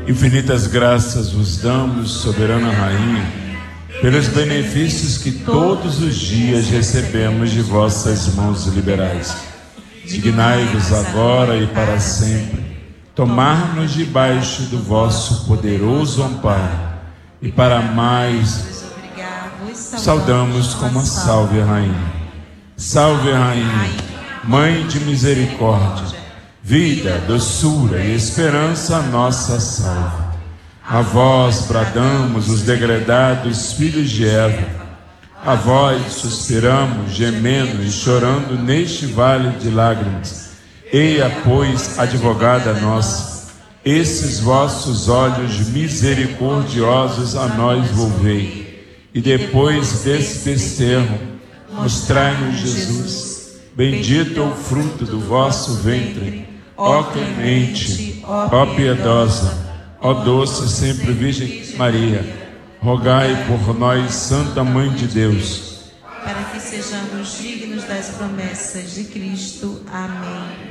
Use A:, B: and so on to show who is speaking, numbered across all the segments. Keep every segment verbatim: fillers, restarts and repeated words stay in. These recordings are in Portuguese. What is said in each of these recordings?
A: Infinitas graças vos damos, soberana Rainha, pelos benefícios que todos os dias recebemos de vossas mãos liberais. Dignai-vos agora e para sempre tomar-nos debaixo do vosso poderoso amparo, e para mais saudamos como a Salve Rainha. Salve Rainha, Mãe de misericórdia, vida, doçura e esperança, nossa salve. A vós bradamos os degredados filhos de Eva, a vós suspiramos, gemendo e chorando neste vale de lágrimas. Eia, pois, advogada nossa, esses vossos olhos misericordiosos a nós volvei, e depois desse desterro, mostrai-nos Jesus, bendito é o fruto do vosso ventre, ó clemente, ó piedosa, ó doce sempre Virgem Maria, rogai por nós, Santa Mãe de Deus,
B: para que sejamos dignos das promessas de Cristo. Amém.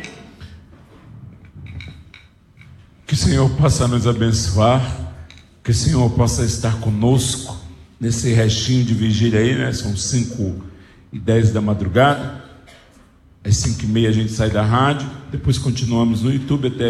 A: Que o Senhor possa nos abençoar, que o Senhor possa estar conosco nesse restinho de vigília aí, né? São cinco e dez da madrugada, às cinco e meia a gente sai da rádio, depois continuamos no YouTube até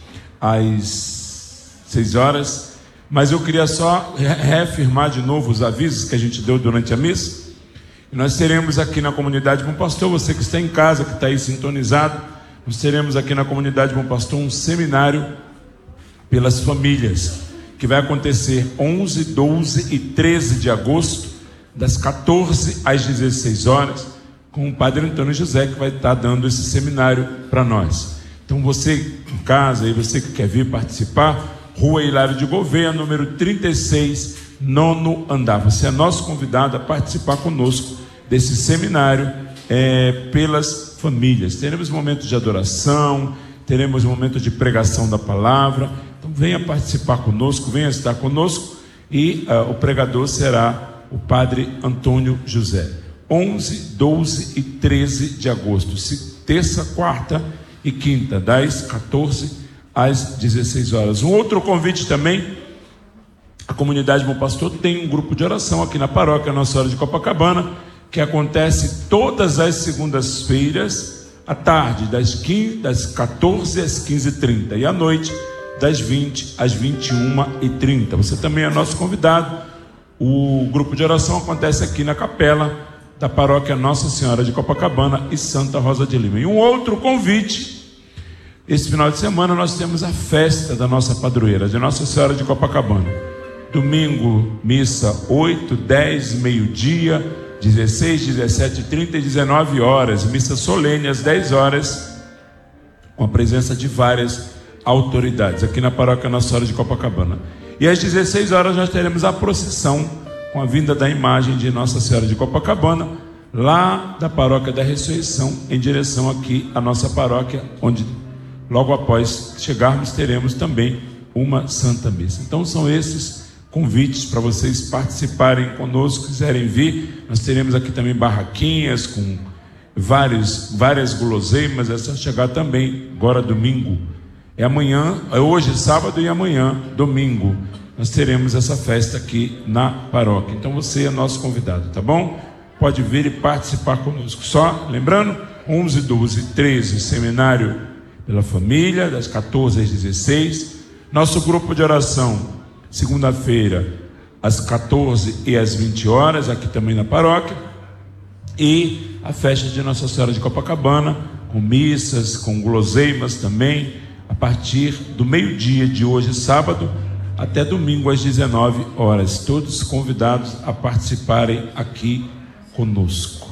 A: às seis horas, mas eu queria só reafirmar de novo os avisos que a gente deu durante a missa. Nós teremos aqui na Comunidade Bom Pastor, você que está em casa, que está aí sintonizado, nós teremos aqui na Comunidade Bom Pastor um seminário pelas famílias, que vai acontecer onze, doze e treze de agosto, das quatorze às dezesseis horas, com o Padre Antônio José, que vai estar dando esse seminário para nós. Então você em casa, e você que quer vir participar, Rua Hilário de Gouveia, número trinta e seis, nono andar. Você é nosso convidado a participar conosco desse seminário é, pelas famílias. Teremos momentos de adoração, teremos momentos de pregação da palavra. Então venha participar conosco, venha estar conosco, e uh, o pregador será o Padre Antônio José. onze, doze e treze de agosto, terça, quarta e quinta, das quatorze às dezesseis horas. Um outro convite também: a Comunidade Bom Pastor tem um grupo de oração aqui na paróquia Nossa Senhora de Copacabana, que acontece todas as segundas-feiras à tarde, das, quinze, das quatorze às quinze e trinta, e à noite das vinte às vinte e uma e trinta. Você também é nosso convidado. O grupo de oração acontece aqui na capela da paróquia Nossa Senhora de Copacabana e Santa Rosa de Lima. E um outro convite: esse final de semana nós temos a festa da nossa padroeira, de Nossa Senhora de Copacabana. Domingo, missa oito, dez, meio-dia, dezesseis, dezessete, trinta e dezenove horas. Missa solene às dez horas, com a presença de várias autoridades aqui na paróquia Nossa Senhora de Copacabana. E às dezesseis horas nós teremos a procissão com a vinda da imagem de Nossa Senhora de Copacabana, lá da paróquia da Ressurreição, em direção aqui à nossa paróquia, onde logo após chegarmos teremos também uma Santa Missa. Então são esses convites para vocês participarem conosco, quiserem vir. Nós teremos aqui também barraquinhas com vários, várias guloseimas. É só chegar também agora domingo. É amanhã, é hoje sábado e amanhã, domingo, nós teremos essa festa aqui na paróquia. Então você é nosso convidado, tá bom? Pode vir e participar conosco. Só lembrando, onze, doze, treze, seminário pela família, das quatorze às dezesseis. Nosso grupo de oração, segunda-feira, às quatorze e às vinte horas, aqui também na paróquia. E a festa de Nossa Senhora de Copacabana, com missas, com guloseimas também, a partir do meio-dia de hoje, sábado, até domingo às dezenove horas. Todos convidados a participarem aqui conosco.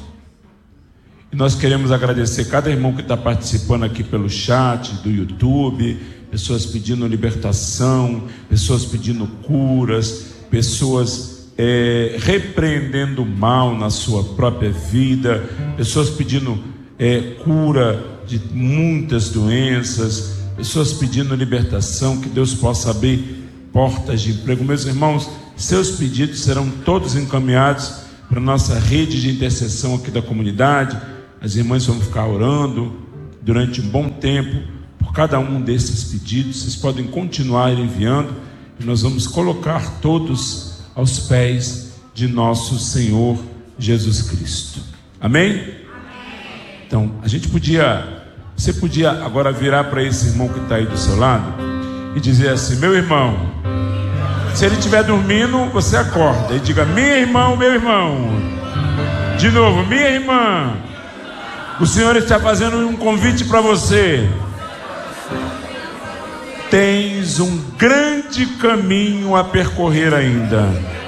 A: E nós queremos agradecer cada irmão que está participando aqui pelo chat do YouTube, pessoas pedindo libertação, pessoas pedindo curas, pessoas é, repreendendo o mal na sua própria vida, pessoas pedindo é, cura de muitas doenças, pessoas pedindo libertação, que Deus possa abrir portas de emprego. Meus irmãos, seus pedidos serão todos encaminhados para a nossa rede de intercessão aqui da comunidade. As irmãs vão ficar orando durante um bom tempo por por cada um desses pedidos. Vocês podem continuar enviando e nós vamos colocar todos aos pés de nosso Senhor Jesus Cristo. Amém? Amém. Então, a gente podia, você podia agora virar para esse irmão que está aí do seu lado e dizer assim: meu irmão. Se ele estiver dormindo, você acorda e diga: minha irmã, meu irmão. De novo: minha irmã. O Senhor está fazendo um convite para você. Tens um grande caminho a percorrer ainda.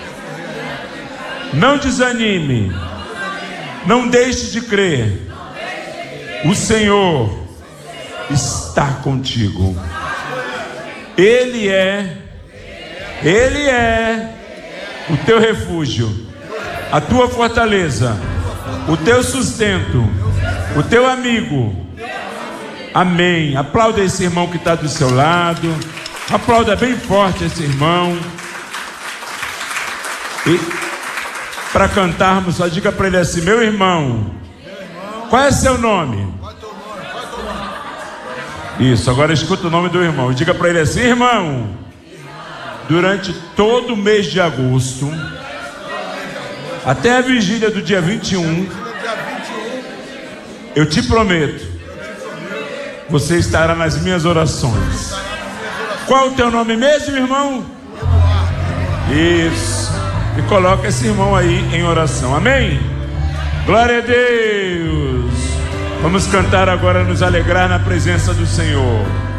A: Não desanime. Não deixe de crer. O Senhor está contigo. Ele é, Ele é o teu refúgio, a tua fortaleza, o teu sustento, o teu amigo. Amém. Aplauda esse irmão que está do seu lado. Aplauda bem forte esse irmão. E para cantarmos, só diga para ele assim: meu irmão, qual é seu nome? Isso, agora escuta o nome do irmão. Diga para ele assim: irmão, durante todo o mês de agosto, até a vigília do dia vinte e um, eu te prometo, você estará nas minhas orações. Qual o teu nome mesmo, irmão? Isso. E coloca esse irmão aí em oração. Amém? Glória a Deus. Vamos cantar agora, nos alegrar na presença do Senhor.